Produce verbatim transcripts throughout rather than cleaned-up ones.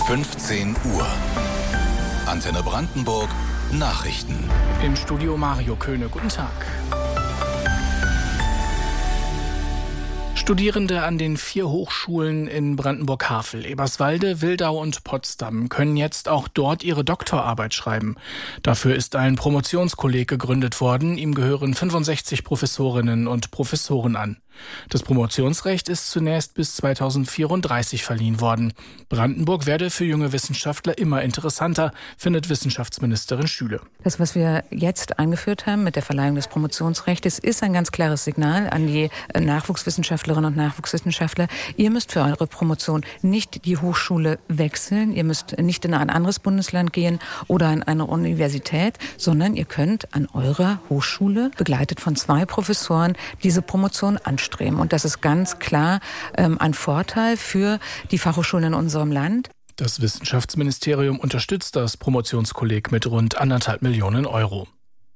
fünfzehn Uhr. Antenne Brandenburg Nachrichten. Im Studio Mario Köhne. Guten Tag. Studierende an den vier Hochschulen in Brandenburg-Havel, Eberswalde, Wildau und Potsdam können jetzt auch dort ihre Doktorarbeit schreiben. Dafür ist ein Promotionskolleg gegründet worden. Ihm gehören fünfundsechzig Professorinnen und Professoren an. Das Promotionsrecht ist zunächst bis zweitausendvierunddreißig verliehen worden. Brandenburg werde für junge Wissenschaftler immer interessanter, findet Wissenschaftsministerin Schüle. Das, was wir jetzt eingeführt haben mit der Verleihung des Promotionsrechts, ist ein ganz klares Signal an die Nachwuchswissenschaftlerinnen und Nachwuchswissenschaftler. Ihr müsst für eure Promotion nicht die Hochschule wechseln, ihr müsst nicht in ein anderes Bundesland gehen oder an eine Universität, sondern ihr könnt an eurer Hochschule, begleitet von zwei Professoren, diese Promotion anstreben. Und das ist ganz klar ähm, ein Vorteil für die Fachhochschulen in unserem Land. Das Wissenschaftsministerium unterstützt das Promotionskolleg mit rund anderthalb Millionen Euro.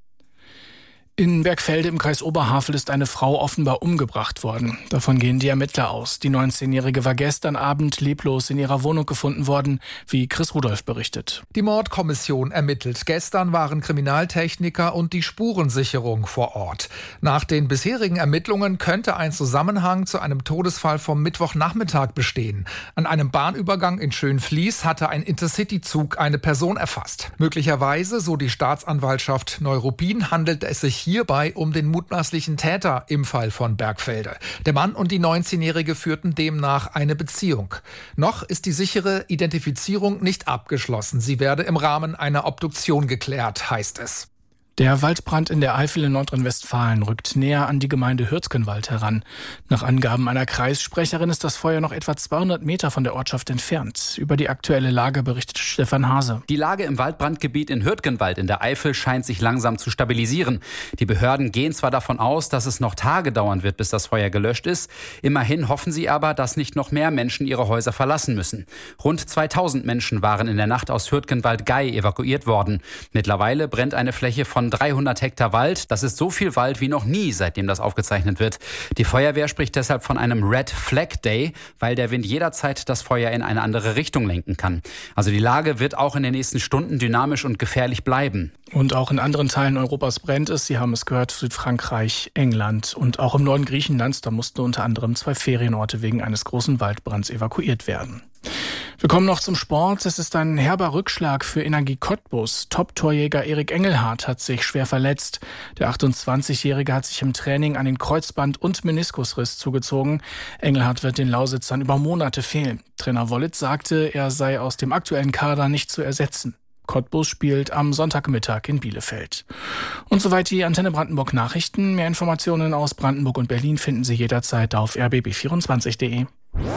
In Bergfelde im Kreis Oberhavel ist eine Frau offenbar umgebracht worden. Davon gehen die Ermittler aus. Die neunzehnjährige war gestern Abend leblos in ihrer Wohnung gefunden worden, wie Chris Rudolph berichtet. Die Mordkommission ermittelt. Gestern waren Kriminaltechniker und die Spurensicherung vor Ort. Nach den bisherigen Ermittlungen könnte ein Zusammenhang zu einem Todesfall vom Mittwochnachmittag bestehen. An einem Bahnübergang in Schönfließ hatte ein Intercity-Zug eine Person erfasst. Möglicherweise, so die Staatsanwaltschaft Neuruppin, handelt es sich hierbei um den mutmaßlichen Täter im Fall von Bergfelde. Der Mann und die neunzehnjährige führten demnach eine Beziehung. Noch ist die sichere Identifizierung nicht abgeschlossen. Sie werde im Rahmen einer Obduktion geklärt, heißt es. Der Waldbrand in der Eifel in Nordrhein-Westfalen rückt näher an die Gemeinde Hürtgenwald heran. Nach Angaben einer Kreissprecherin ist das Feuer noch etwa zweihundert Meter von der Ortschaft entfernt. Über die aktuelle Lage berichtet Stefan Hase. Die Lage im Waldbrandgebiet in Hürtgenwald in der Eifel scheint sich langsam zu stabilisieren. Die Behörden gehen zwar davon aus, dass es noch Tage dauern wird, bis das Feuer gelöscht ist. Immerhin hoffen sie aber, dass nicht noch mehr Menschen ihre Häuser verlassen müssen. Rund zweitausend Menschen waren in der Nacht aus Hürtgenwald-Gei evakuiert worden. Mittlerweile brennt eine Fläche von dreihundert Hektar Wald. Das ist so viel Wald wie noch nie, seitdem das aufgezeichnet wird. Die Feuerwehr spricht deshalb von einem Red Flag Day, weil der Wind jederzeit das Feuer in eine andere Richtung lenken kann. Also die Lage wird auch in den nächsten Stunden dynamisch und gefährlich bleiben. Und auch in anderen Teilen Europas brennt es. Sie haben es gehört, Südfrankreich, England und auch im Norden Griechenlands. Da mussten unter anderem zwei Ferienorte wegen eines großen Waldbrands evakuiert werden. Wir kommen noch zum Sport. Es ist ein herber Rückschlag für Energie Cottbus. Top-Torjäger Erik Engelhardt hat sich schwer verletzt. Der achtundzwanzigjährige hat sich im Training einen Kreuzband- und Meniskusriss zugezogen. Engelhardt wird den Lausitzern über Monate fehlen. Trainer Wollitz sagte, er sei aus dem aktuellen Kader nicht zu ersetzen. Cottbus spielt am Sonntagmittag in Bielefeld. Und soweit die Antenne Brandenburg Nachrichten. Mehr Informationen aus Brandenburg und Berlin finden Sie jederzeit auf r b b vierundzwanzig punkt de.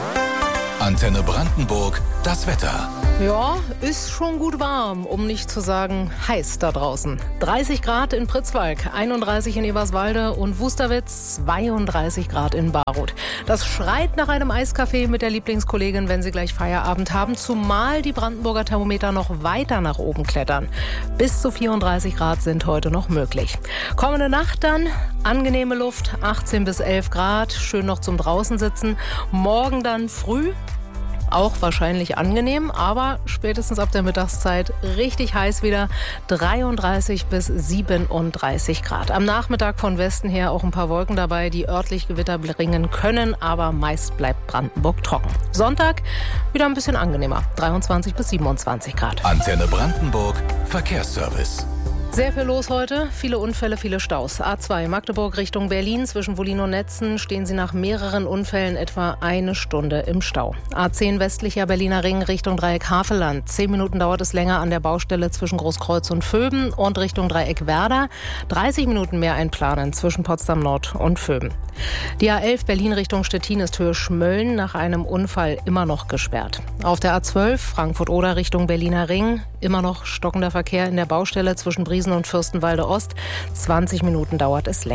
Antenne Brandenburg, das Wetter. Ja, ist schon gut warm, um nicht zu sagen heiß da draußen. dreißig Grad in Pritzwalk, einunddreißig in Eberswalde und Wusterwitz, zweiunddreißig Grad in Baruth. Das schreit nach einem Eiskaffee mit der Lieblingskollegin, wenn Sie gleich Feierabend haben, zumal die Brandenburger Thermometer noch weiter nach oben klettern. Bis zu vierunddreißig Grad sind heute noch möglich. Kommende Nacht dann angenehme Luft, achtzehn bis elf Grad, schön noch zum draußen sitzen. Morgen dann früh auch wahrscheinlich angenehm, aber spätestens ab der Mittagszeit richtig heiß wieder, dreiunddreißig bis siebenunddreißig Grad. Am Nachmittag von Westen her auch ein paar Wolken dabei, die örtlich Gewitter bringen können, aber meist bleibt Brandenburg trocken. Sonntag wieder ein bisschen angenehmer, dreiundzwanzig bis siebenundzwanzig Grad. Antenne Brandenburg, Verkehrsservice. Sehr viel los heute, viele Unfälle, viele Staus. A zwei Magdeburg Richtung Berlin, zwischen Wollin und Netzen stehen Sie nach mehreren Unfällen etwa eine Stunde im Stau. A zehn westlicher Berliner Ring Richtung Dreieck Havelland. Zehn Minuten dauert es länger an der Baustelle zwischen Großkreuz und Vöben und Richtung Dreieck Werder. dreißig Minuten mehr einplanen zwischen Potsdam Nord und Vöben. Die A elf Berlin Richtung Stettin ist Höhe Schmölln nach einem Unfall immer noch gesperrt. Auf der A zwölf Frankfurt-Oder Richtung Berliner Ring immer noch stockender Verkehr in der Baustelle zwischen Briesen und Fürstenwalde Ost. zwanzig Minuten dauert es länger.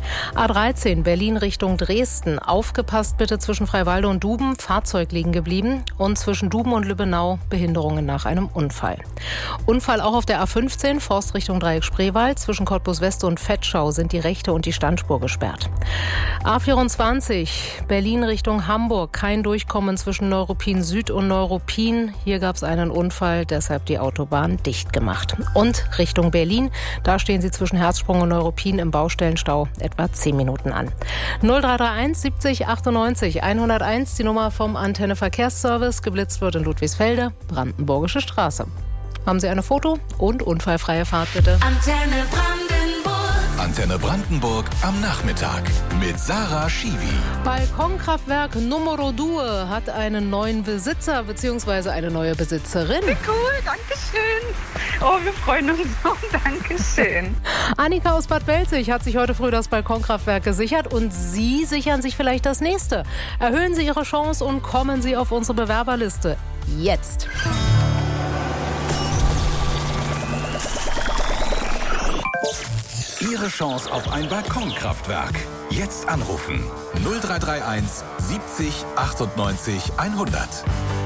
A dreizehn Berlin Richtung Dresden. Aufgepasst bitte zwischen Freiwalde und Duben. Fahrzeug liegen geblieben. Und zwischen Duben und Lübbenau Behinderungen nach einem Unfall. Unfall auch auf der A fünfzehn Forst Richtung Dreieck Spreewald. Zwischen Cottbus West und Vetschau sind die rechte und die Standspur gesperrt. A vierundzwanzig Berlin Richtung Hamburg. Kein Durchkommen zwischen Neuruppin Süd und Neuruppin. Hier gab es einen Unfall, deshalb die Autobahn dicht gemacht. Und Richtung Berlin. Da stehen Sie zwischen Herzsprung und Neuruppin im Baustellenstau etwa zehn Minuten an. null drei drei eins siebzig achtundneunzig hunderteins, die Nummer vom Antenne Verkehrsservice. Geblitzt wird in Ludwigsfelde, Brandenburgische Straße. Haben Sie eine Foto und unfallfreie Fahrt bitte. Antenne Brandenburg. Antenne Brandenburg am Nachmittag mit Sarah Schiwi. Balkonkraftwerk Numero Due hat einen neuen Besitzer bzw. eine neue Besitzerin. Wie cool, danke schön. Oh, wir freuen uns so, danke schön. Annika aus Bad Belzig hat sich heute früh das Balkonkraftwerk gesichert und Sie sichern sich vielleicht das nächste. Erhöhen Sie Ihre Chance und kommen Sie auf unsere Bewerberliste. Jetzt. Ihre Chance auf ein Balkonkraftwerk. Jetzt anrufen. null drei drei eins siebzig achtundneunzig hundert.